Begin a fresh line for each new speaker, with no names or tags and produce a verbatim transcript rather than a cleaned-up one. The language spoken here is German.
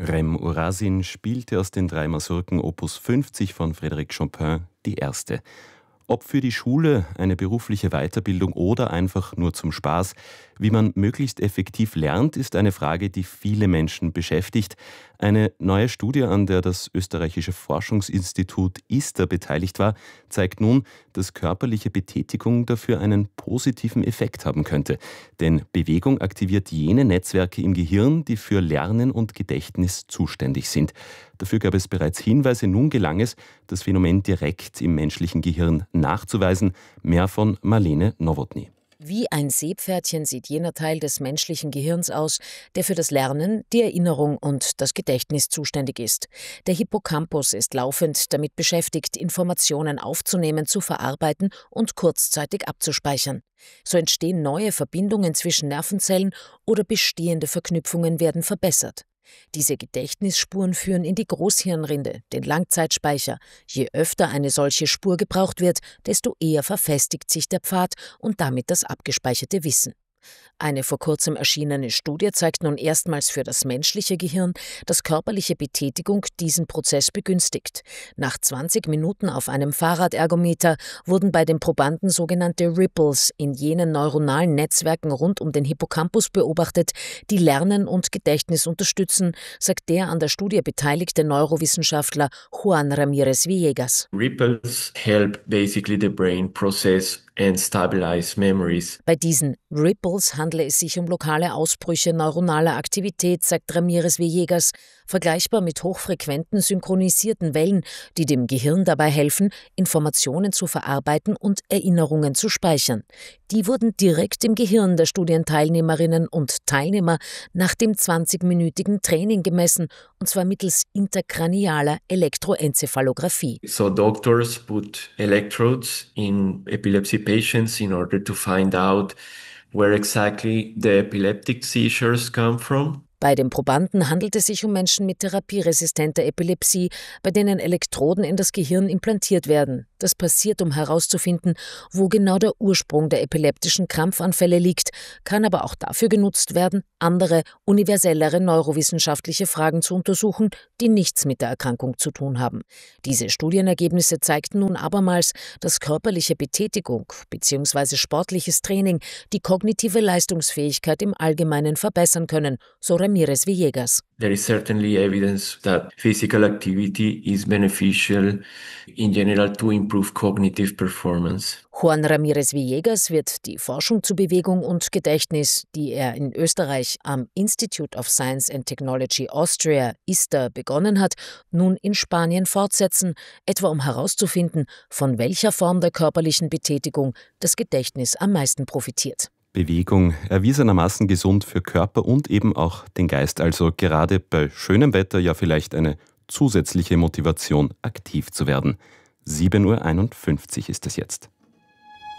Rem Urasin spielte aus den drei Masurken Opus fünfzig von Frédéric Chopin die erste. Ob für die Schule, eine berufliche Weiterbildung oder einfach nur zum Spaß, wie man möglichst effektiv lernt, ist eine Frage, die viele Menschen beschäftigt. Eine neue Studie, an der das österreichische Forschungsinstitut I S T A beteiligt war, zeigt nun, dass körperliche Betätigung dafür einen positiven Effekt haben könnte. Denn Bewegung aktiviert jene Netzwerke im Gehirn, die für Lernen und Gedächtnis zuständig sind. Dafür gab es bereits Hinweise, nun gelang es, das Phänomen direkt im menschlichen Gehirn nachzuweisen. Mehr von Marlene Nowotny.
Wie ein Seepferdchen sieht jener Teil des menschlichen Gehirns aus, der für das Lernen, die Erinnerung und das Gedächtnis zuständig ist. Der Hippocampus ist laufend damit beschäftigt, Informationen aufzunehmen, zu verarbeiten und kurzzeitig abzuspeichern. So entstehen neue Verbindungen zwischen Nervenzellen oder bestehende Verknüpfungen werden verbessert. Diese Gedächtnisspuren führen in die Großhirnrinde, den Langzeitspeicher. Je öfter eine solche Spur gebraucht wird, desto eher verfestigt sich der Pfad und damit das abgespeicherte Wissen. Eine vor kurzem erschienene Studie zeigt nun erstmals für das menschliche Gehirn, dass körperliche Betätigung diesen Prozess begünstigt. Nach zwanzig Minuten auf einem Fahrradergometer wurden bei den Probanden sogenannte Ripples in jenen neuronalen Netzwerken rund um den Hippocampus beobachtet, die Lernen und Gedächtnis unterstützen, sagt der an der Studie beteiligte Neurowissenschaftler Juan Ramírez Villegas.
Ripples help basically the brain process and stabilize memories.
Bei diesen Ripples handle es sich um lokale Ausbrüche neuronaler Aktivität, sagt Ramírez Villegas, vergleichbar mit hochfrequenten synchronisierten Wellen, die dem Gehirn dabei helfen, Informationen zu verarbeiten und Erinnerungen zu speichern. Die wurden direkt im Gehirn der Studienteilnehmerinnen und Teilnehmer nach dem zwanzigminütigen Training gemessen, und zwar mittels interkranialer Elektroenzephalographie.
So doctors put electrodes in epilepsy patients in order to find out where exactly the epileptic seizures come from.
Bei den Probanden handelt es sich um Menschen mit therapieresistenter Epilepsie, bei denen Elektroden in das Gehirn implantiert werden. Das passiert, um herauszufinden, wo genau der Ursprung der epileptischen Krampfanfälle liegt, kann aber auch dafür genutzt werden, andere, universellere neurowissenschaftliche Fragen zu untersuchen, die nichts mit der Erkrankung zu tun haben. Diese Studienergebnisse zeigten nun abermals, dass körperliche Betätigung bzw. sportliches Training die kognitive Leistungsfähigkeit im Allgemeinen verbessern können, so Ramírez Villegas.
There is certainly evidence that physical activity is beneficial in general to improve cognitive performance.
Juan Ramírez Villegas wird die Forschung zu Bewegung und Gedächtnis, die er in Österreich am Institute of Science and Technology Austria I S T A begonnen hat, nun in Spanien fortsetzen, etwa um herauszufinden, von welcher Form der körperlichen Betätigung das Gedächtnis am meisten profitiert.
Bewegung erwiesenermaßen gesund für Körper und eben auch den Geist, also gerade bei schönem Wetter ja vielleicht eine zusätzliche Motivation, aktiv zu werden. sieben Uhr einundfünfzig ist es jetzt.